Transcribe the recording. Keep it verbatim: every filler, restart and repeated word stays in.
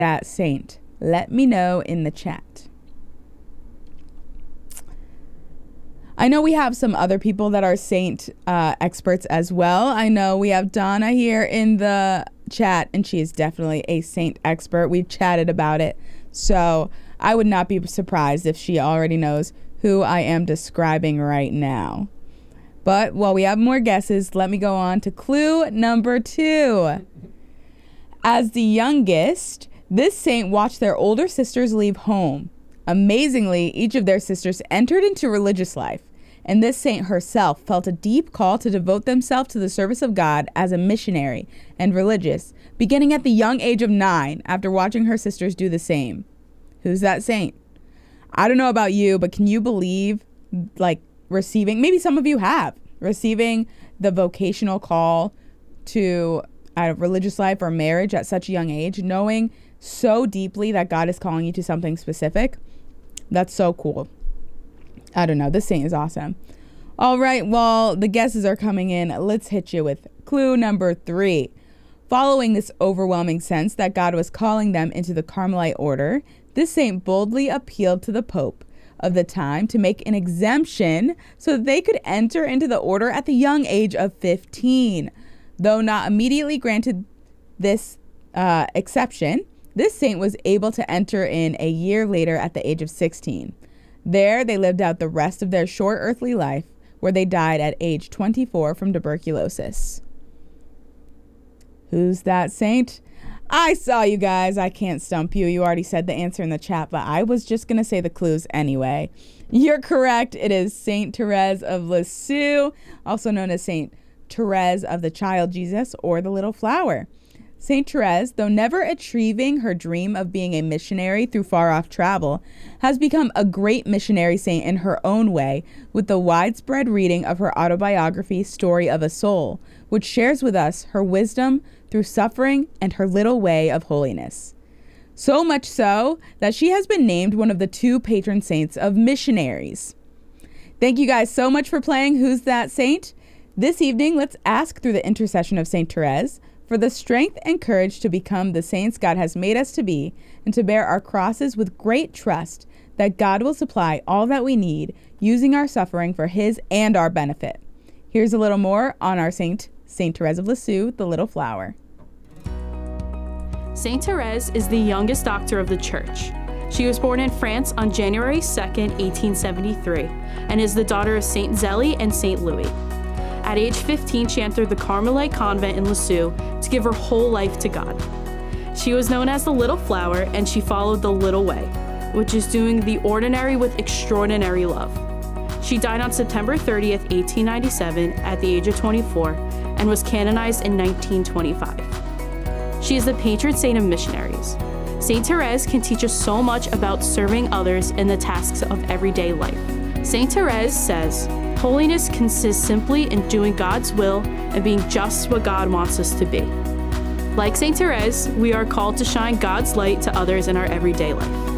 that saint? Let me know in the chat. I know we have some other people that are saint uh, experts as well. I know we have Donna here in the chat, and she is definitely a saint expert. We've chatted about it, so I would not be surprised if she already knows who I am describing right now. But while we have more guesses, let me go on to clue number two. As the youngest, this saint watched their older sisters leave home. Amazingly, each of their sisters entered into religious life, and this saint herself felt a deep call to devote themselves to the service of God as a missionary and religious, beginning at the young age of nine after watching her sisters do the same. Who's that saint? I don't know about you, but can you believe, like, receiving, maybe some of you have, receiving the vocational call to a religious life or marriage at such a young age, knowing so deeply that God is calling you to something specific? That's so cool. I don't know. This saint is awesome. All right. Well, the guesses are coming in. Let's hit you with clue number three. Following this overwhelming sense that God was calling them into the Carmelite order, this saint boldly appealed to the Pope of the time to make an exemption so that they could enter into the order at the young age of fifteen. Though not immediately granted this uh, exception, this saint was able to enter in a year later at the age of sixteen. There, they lived out the rest of their short earthly life, where they died at age twenty-four from tuberculosis. Who's that saint? I saw you guys. I can't stump you. You already said the answer in the chat, but I was just going to say the clues anyway. You're correct. It is Saint Therese of Lisieux, also known as Saint Therese of the Child Jesus or the Little Flower. Saint Therese, though never achieving her dream of being a missionary through far-off travel, has become a great missionary saint in her own way with the widespread reading of her autobiography, Story of a Soul, which shares with us her wisdom through suffering and her little way of holiness. So much so that she has been named one of the two patron saints of missionaries. Thank you guys so much for playing Who's That Saint? This evening, let's ask through the intercession of Saint Therese for the strength and courage to become the saints God has made us to be, and to bear our crosses with great trust that God will supply all that we need, using our suffering for his and our benefit. Here's a little more on our saint, Saint Therese of Lisieux, the Little Flower. Saint Therese is the youngest doctor of the Church. She was born in France on January second, eighteen seventy-three, and is the daughter of Saint Zélie and Saint Louis. At age fifteen, she entered the Carmelite convent in Lisieux to give her whole life to God. She was known as the Little Flower, and she followed the Little Way, which is doing the ordinary with extraordinary love. She died on September thirtieth, eighteen ninety-seven, at the age of twenty-four, and was canonized in nineteen twenty-five. She is the patron saint of missionaries. Saint Therese can teach us so much about serving others in the tasks of everyday life. Saint Therese says, "Holiness consists simply in doing God's will and being just what God wants us to be." Like Saint Therese, we are called to shine God's light to others in our everyday life.